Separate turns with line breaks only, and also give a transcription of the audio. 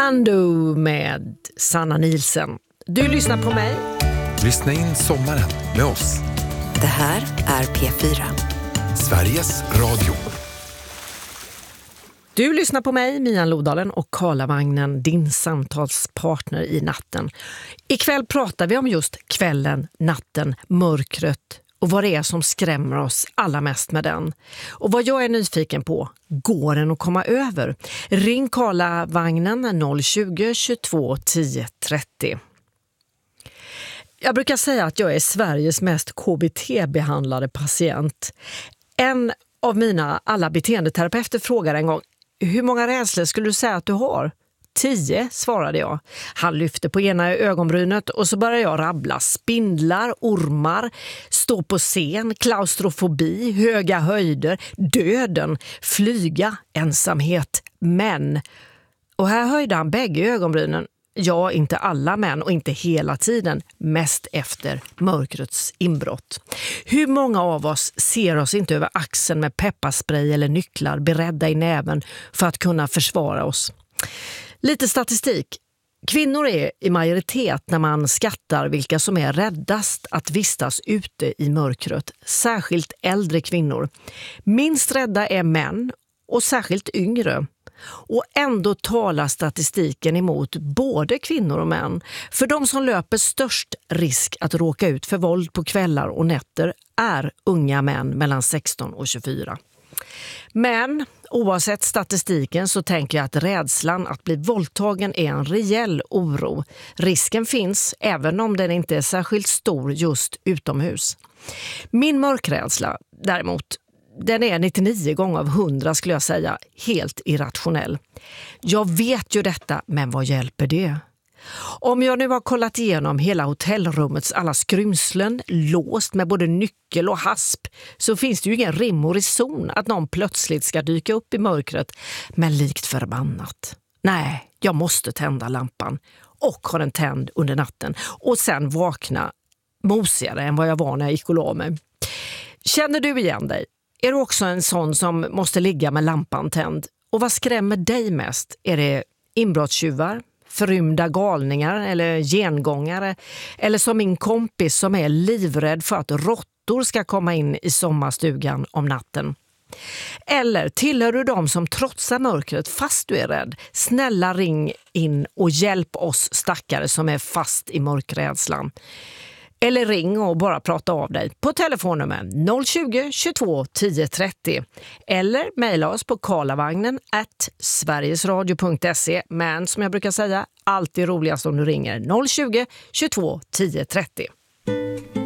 Undo med Sanna Nielsen. Du lyssnar på mig.
Lyssna in sommaren med oss.
Det här är P4.
Sveriges Radio.
Du lyssnar på mig, Mian Lodalen och Karlavagnen, din samtalspartner i natten. Ikväll pratar vi om just kvällen, natten, mörkret och vad det är som skrämmer oss allra mest med den. Och vad jag är nyfiken på, går den att komma över? Ring Karlavagnen 020 22 10 30. Jag brukar säga att jag är Sveriges mest KBT-behandlade patient. En av mina alla beteendeterapeuter frågade en gång: hur många rädslor skulle du säga att du har? 10, svarade jag. Han lyfte på ena ögonbrynet och så började jag rabbla. Spindlar, ormar, stå på scen, klaustrofobi, höga höjder, döden, flyga, ensamhet, män. Och här höjde han bägge ögonbrynen. Ja, inte alla män och inte hela tiden, mest efter mörkrets inbrott. Hur många av oss ser oss inte över axeln med pepparspray eller nycklar beredda i näven för att kunna försvara oss? Lite statistik. Kvinnor är i majoritet när man skattar vilka som är räddast att vistas ute i mörkret, särskilt äldre kvinnor. Minst rädda är män och särskilt yngre. Och ändå talar statistiken emot både kvinnor och män. För de som löper störst risk att råka ut för våld på kvällar och nätter är unga män mellan 16 och 24. Men oavsett statistiken så tänker jag att rädslan att bli våldtagen är en reell oro. Risken finns även om den inte är särskilt stor just utomhus. Min mörkrädsla däremot, den är 99 gånger av 100 skulle jag säga, helt irrationell. Jag vet ju detta, men vad hjälper det? Om jag nu har kollat igenom hela hotellrummets alla skrymslen, låst med både nyckel och hasp, så finns det ju ingen rim och reson att någon plötsligt ska dyka upp i mörkret, men likt förbannat. Nej, jag måste tända lampan och ha den tänd under natten och sen vakna mosigare än vad jag var när jag gick och la mig. Känner du igen dig? Är du också en sån som måste ligga med lampan tänd? Och vad skrämmer dig mest? Är det inbrottstjuvar, förrymda galningar eller gengångare? Eller som min kompis som är livrädd för att råttor ska komma in i sommarstugan om natten? Eller tillhör du dem som trotsar mörkret fast du är rädd? Snälla ring in och hjälp oss stackare som är fast i mörkrädslan. Eller ring och bara prata av dig på telefonnummer 020 22 10 30. Eller mejla oss på karlavagnen@sverigesradio.se. Men som jag brukar säga, alltid roligast om du ringer 020 22 10 30.